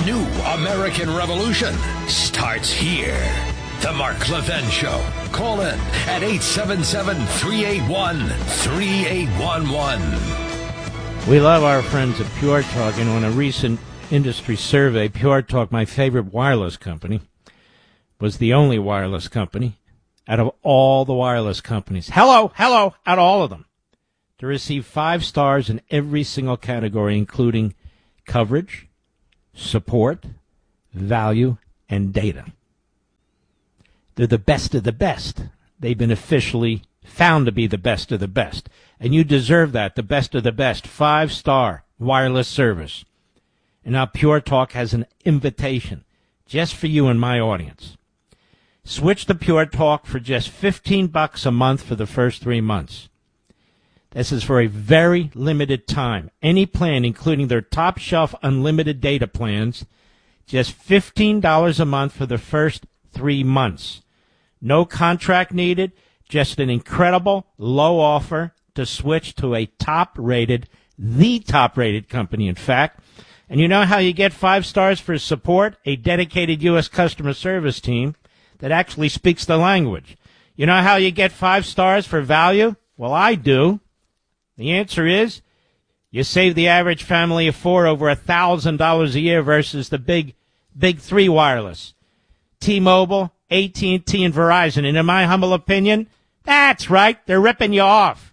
new American revolution starts here. The Mark Levin Show. Call in at 877-381-3811. We love our friends at Pure Talk, and on a recent industry survey, Pure Talk, my favorite wireless company, was the only wireless company out of all the wireless companies. Hello, out of all of them, to receive 5 stars in every single category, including coverage, support, value, and data. They're the best of the best. They've been officially found to be the best of the best. And you deserve that, the best of the best. 5-star wireless service. And now Pure Talk has an invitation just for you and my audience. Switch to Pure Talk for just $15 a month for the first 3 months. This is for a very limited time. Any plan, including their top shelf unlimited data plans, just $15 a month for the first 3 months. No contract needed, just an incredible low offer to switch to a the top-rated company, in fact. And you know how you get 5 stars for support? A dedicated U.S. customer service team that actually speaks the language. You know how you get 5 stars for value? Well, I do. The answer is you save the average family of 4 over $1,000 a year versus the big 3 wireless. T-Mobile, AT&T, and Verizon. And in my humble opinion, that's right, they're ripping you off.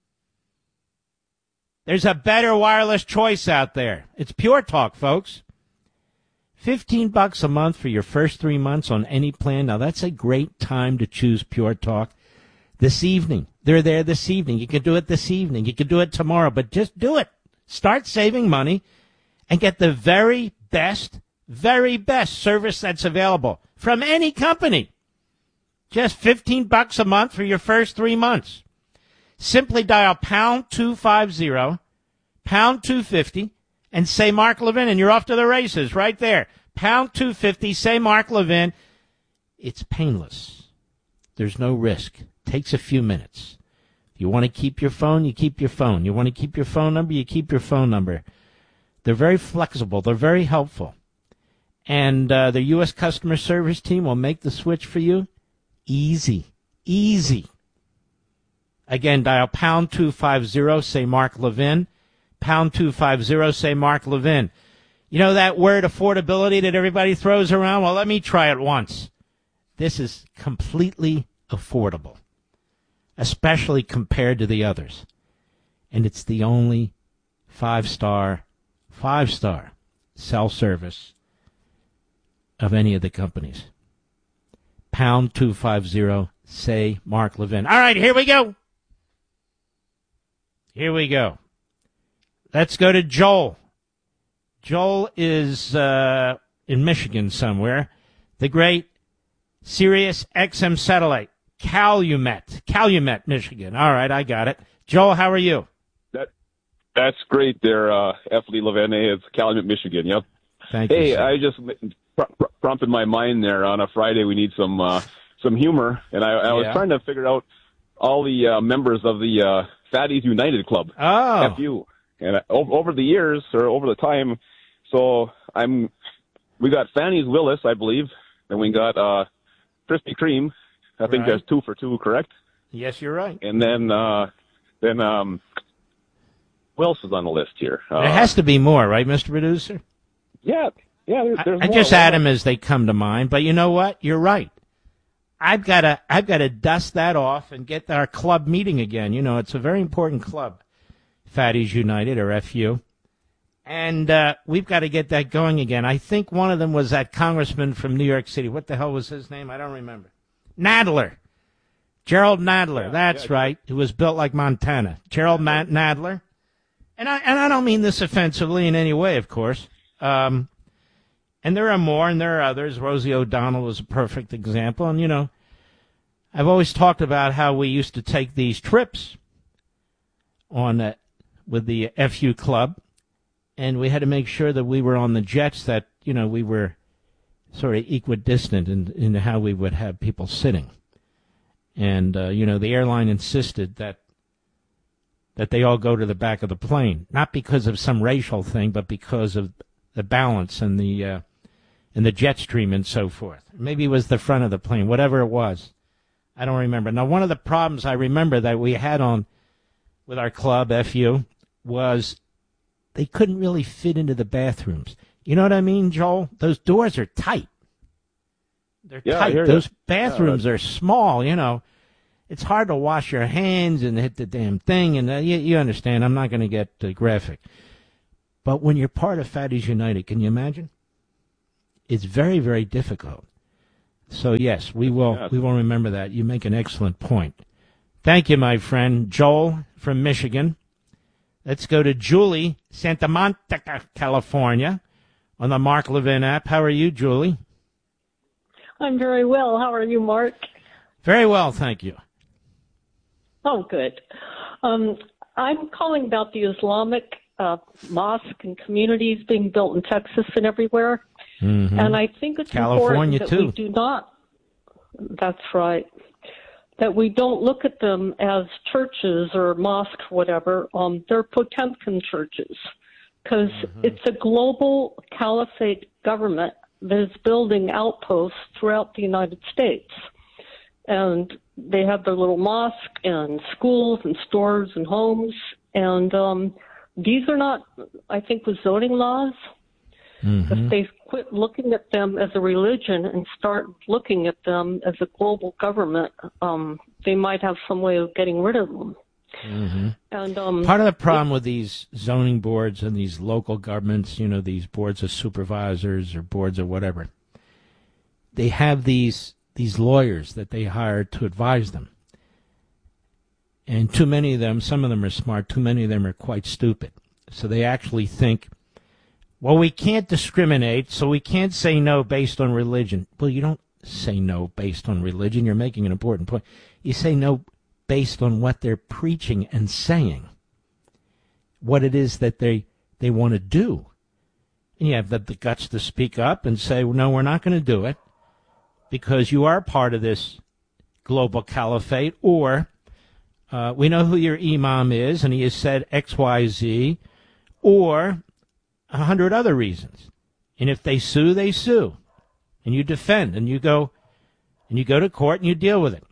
There's a better wireless choice out there. It's Pure Talk, folks. $15 a month for your first 3 months on any plan. Now, that's a great time to choose Pure Talk. This evening. They're there this evening. You can do it this evening. You can do it tomorrow, but just do it. Start saving money and get the very best service that's available from any company. Just $15 a month for your first 3 months. Simply dial pound 250, pound 250, and say Mark Levin, and you're off to the races right there. Pound 250, say Mark Levin. It's painless. There's no risk. Takes a few minutes. If you want to keep your phone, you keep your phone. You want to keep your phone number, you keep your phone number. They're very flexible. They're very helpful. And the U.S. customer service team will make the switch for you easy. Again, dial pound 250, say Mark Levin. Pound 250, say Mark Levin. You know that word affordability that everybody throws around? Well, let me try it once. This is completely affordable, especially compared to the others. And it's the only 5-star cell service of any of the companies. Pound 250, say Mark Levin. All right, here we go. Let's go to Joel. Joel is in Michigan somewhere. The great Sirius XM satellite, Calumet, Michigan. All right, I got it. Joel, how are you? That's great there, F. Lee Levin. It's Calumet, Michigan. Yep. Thank you. Hey, sir. I just prompted my mind there. On a Friday, we need some humor, and I was trying to figure out all the members of the Fatties United Club. Oh. FU. And over the years, or over the time, so we got Fannie's Willis, I believe, and we got Krispy Kreme. I think that's 2 for 2, correct? Yes, you're right. And then who else is on the list here? There has to be more, right, Mr. Producer? Yeah. There's I more. just add them as they come to mind, but you know what? You're right. I've got to dust that off and get our club meeting again. You know, it's a very important club, Fatties United, or FU. And we've got to get that going again. I think one of them was that congressman from New York City. What the hell was his name? I don't remember. Nadler. Gerald Nadler. That's right. Who was built like Montana. Gerald Nadler. And I don't mean this offensively in any way, of course. And there are more, and there are others. Rosie O'Donnell was a perfect example. And, you know, I've always talked about how we used to take these trips on with the FU club, and we had to make sure that we were on the jets that, you know, we were sort of equidistant in how we would have people sitting. And, you know, the airline insisted that they all go to the back of the plane, not because of some racial thing, but because of the balance and the jet stream and so forth. Maybe it was the front of the plane, whatever it was. I don't remember. Now, one of the problems I remember that we had on with our club, FU, was they couldn't really fit into the bathrooms. You know what I mean, Joel? Those doors are tight. They're tight. Those bathrooms are small, you know. It's hard to wash your hands and hit the damn thing, and you understand. I'm not going to get graphic. But when you're part of Fatties United, can you imagine? It's very, very difficult. So, yes, we will remember that. You make an excellent point. Thank you, my friend. Joel from Michigan. Let's go to Julie, Santa Monica, California, on the Mark Levin app. How are you, Julie? I'm very well. How are you, Mark? Very well, thank you. Oh, good. I'm calling about the Islamic mosque and communities being built in Texas and everywhere. Mm-hmm. And I think it's California important that we do not. That's right. That we don't look at them as churches or mosques, whatever. They're Potemkin churches, because it's a global caliphate government that is building outposts throughout the United States. And they have their little mosque and schools and stores and homes. And these are not, I think, with zoning laws. Mm-hmm. If they quit looking at them as a religion and start looking at them as a global government, they might have some way of getting rid of them. Mm-hmm. And part of the problem with these zoning boards and these local governments, you know, these boards of supervisors or boards of whatever, they have these lawyers that they hire to advise them. And too many of them, some of them are smart, too many of them are quite stupid. So they actually think, well, we can't discriminate, so we can't say no based on religion. Well, you don't say no based on religion. You're making an important point. You say no based on what they're preaching and saying, what it is that they want to do. And you have the guts to speak up and say, well, no, we're not going to do it because you are part of this global caliphate, or we know who your imam is and he has said X, Y, Z, or 100 other reasons. And if they sue, they sue. And you defend, and you go to court and you deal with it.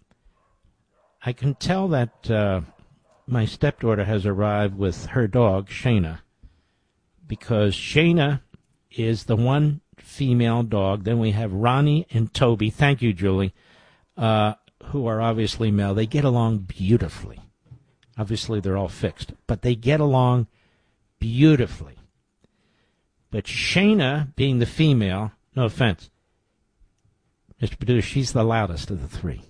I can tell that my stepdaughter has arrived with her dog, Shayna, because Shayna is the one female dog. Then we have Ronnie and Toby. Thank you, Julie, who are obviously male. They get along beautifully. Obviously, they're all fixed, but they get along beautifully. But Shayna, being the female, no offense, Mr. Producer, she's the loudest of the three.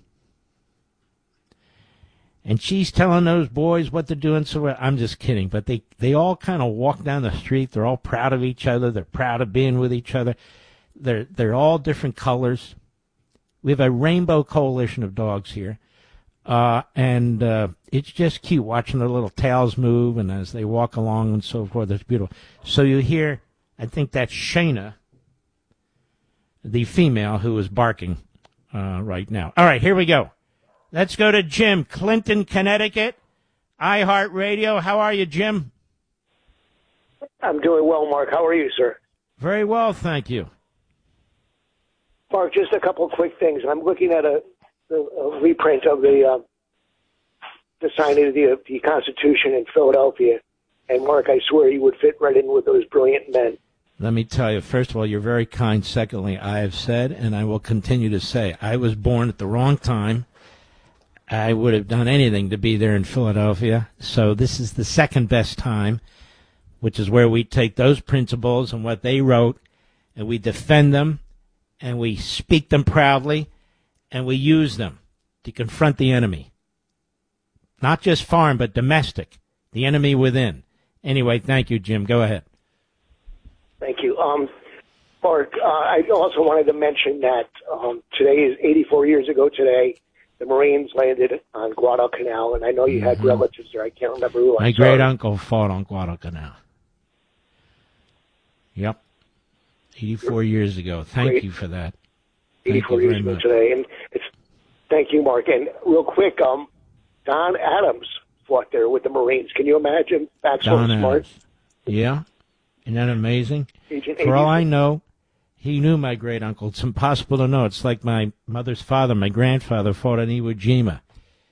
And she's telling those boys what they're doing. So I'm just kidding. But they all kind of walk down the street. They're all proud of each other. They're proud of being with each other. They're all different colors. We have a rainbow coalition of dogs here. And it's just cute watching their little tails move. And as they walk along and so forth, it's beautiful. So you hear, I think that's Shayna, the female, who is barking right now. All right, here we go. Let's go to Jim, Clinton, Connecticut, iHeartRadio. How are you, Jim? I'm doing well, Mark. How are you, sir? Very well, thank you. Mark, just a couple of quick things. I'm looking at a reprint of the signing of the Constitution in Philadelphia. And, Mark, I swear you would fit right in with those brilliant men. Let me tell you, first of all, you're very kind. Secondly, I have said, and I will continue to say, I was born at the wrong time. I would have done anything to be there in Philadelphia. So this is the second best time, which is where we take those principles and what they wrote, and we defend them, and we speak them proudly, and we use them to confront the enemy. Not just foreign, but domestic, the enemy within. Anyway, thank you, Jim. Go ahead. Thank you. Mark, I also wanted to mention that today is 84 years ago today. The Marines landed on Guadalcanal, and I know you had relatives there. I can't remember who. My great-uncle fought on Guadalcanal. Yep. 84 years ago. Thank you for that. 84 years ago today. And thank you, Mark. And real quick, Don Adams fought there with the Marines. Can you imagine? That's so smart. Yeah. Isn't that amazing? Agent For all I know, he knew my great-uncle. It's impossible to know. It's like my mother's father, my grandfather, fought on Iwo Jima.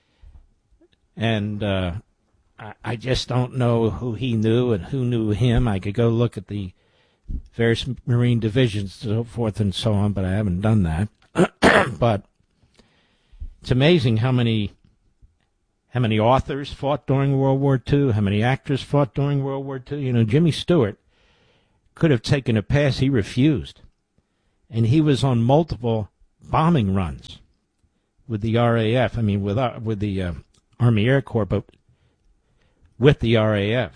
And I just don't know who he knew and who knew him. I could go look at the various Marine divisions, so forth and so on, but I haven't done that. But it's amazing how many authors fought during World War II, how many actors fought during World War II. You know, Jimmy Stewart could have taken a pass. He refused. And he was on multiple bombing runs with the RAF. I mean, with the Army Air Corps, but with the RAF.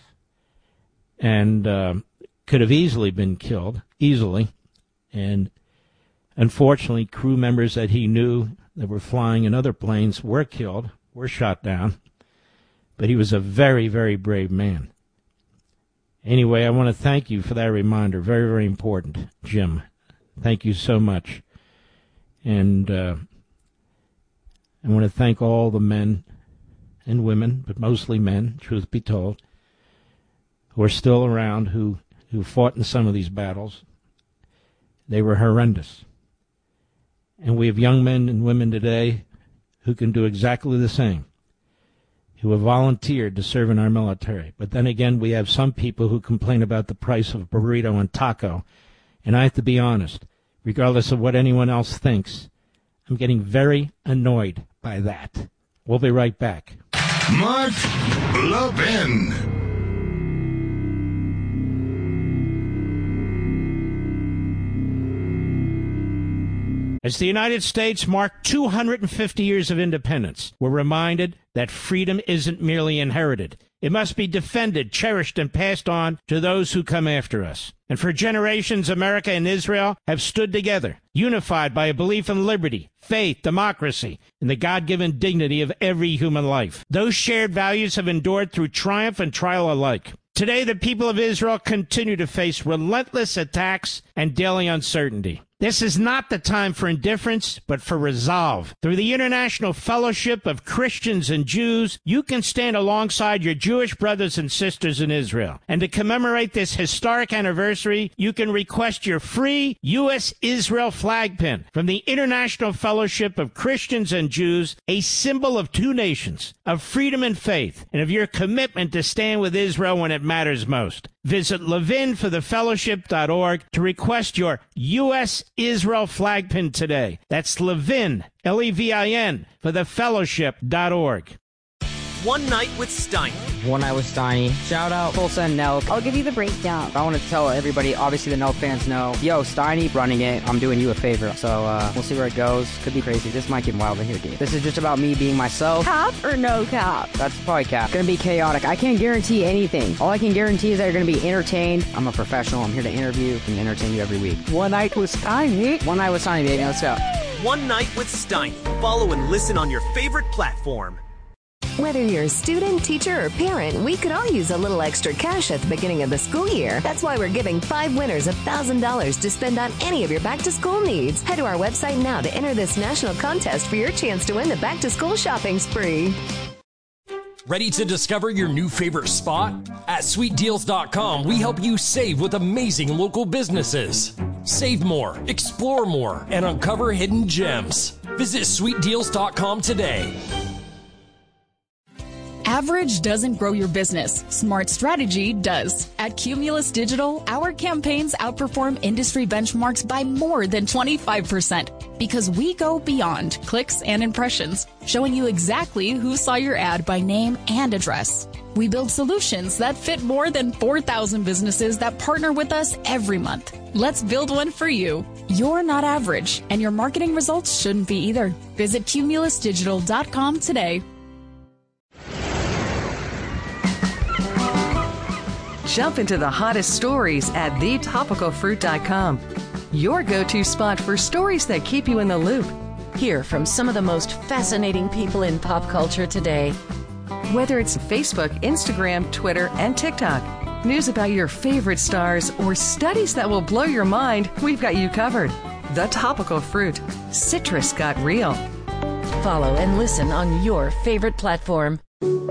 And could have easily been killed, and unfortunately crew members that he knew that were flying in other planes were killed, were shot down, but he was a very, very brave man. Anyway, I want to thank you for that reminder. Very, very important, Jim. Thank you so much. And I want to thank all the men and women, but mostly men, truth be told, who are still around, who fought in some of these battles. They were horrendous. And we have young men and women today who can do exactly the same, who have volunteered to serve in our military. But then again, we have some people who complain about the price of burrito and taco. And I have to be honest, regardless of what anyone else thinks, I'm getting very annoyed by that. We'll be right back. Mark Levin. As the United States marked 250 years of independence, we're reminded that freedom isn't merely inherited. It must be defended, cherished, and passed on to those who come after us. And for generations, America and Israel have stood together, unified by a belief in liberty, faith, democracy, and the God-given dignity of every human life. Those shared values have endured through triumph and trial alike. Today, the people of Israel continue to face relentless attacks and daily uncertainty. This is not the time for indifference, but for resolve. Through the International Fellowship of Christians and Jews, you can stand alongside your Jewish brothers and sisters in Israel. And to commemorate this historic anniversary, you can request your free U.S. Israel flag pin from the International Fellowship of Christians and Jews, a symbol of two nations, of freedom and faith, and of your commitment to stand with Israel when it matters most. Visit levinforthefellowship.org to request your U.S. Israel flag pin today. That's Levin, Levin, for thefellowship.org. One Night with Steiny. One Night with Steiny. Shout out Tulsa and Nelk. I'll give you the breakdown. I want to tell everybody, obviously the Nelk fans know, yo, Steiny running it, I'm doing you a favor. So we'll see where it goes. Could be crazy. This might get wild in here, dude. This is just about me being myself. Cap or no cap? That's probably cap. Gonna be chaotic. I can't guarantee anything. All I can guarantee is that you're gonna be entertained. I'm a professional. I'm here to interview and entertain you every week. One Night with Steiny. One Night with Steiny, baby. Let's go. One Night with Steiny. Follow and listen on your favorite platform. Whether you're a student, teacher, or parent, we could all use a little extra cash at the beginning of the school year. That's why we're giving 5 winners $1,000 to spend on any of your back-to-school needs. Head to our website now to enter this national contest for your chance to win the back-to-school shopping spree. Ready to discover your new favorite spot? At SweetDeals.com, we help you save with amazing local businesses. Save more, explore more, and uncover hidden gems. Visit SweetDeals.com today. Average doesn't grow your business. Smart strategy does. At Cumulus Digital, our campaigns outperform industry benchmarks by more than 25% because we go beyond clicks and impressions, showing you exactly who saw your ad by name and address. We build solutions that fit more than 4,000 businesses that partner with us every month. Let's build one for you. You're not average, and your marketing results shouldn't be either. Visit cumulusdigital.com today. Jump into the hottest stories at thetopicalfruit.com. Your go-to spot for stories that keep you in the loop. Hear from some of the most fascinating people in pop culture today. Whether it's Facebook, Instagram, Twitter, and TikTok, news about your favorite stars, or studies that will blow your mind, we've got you covered. The Topical Fruit. Citrus got real. Follow and listen on your favorite platform.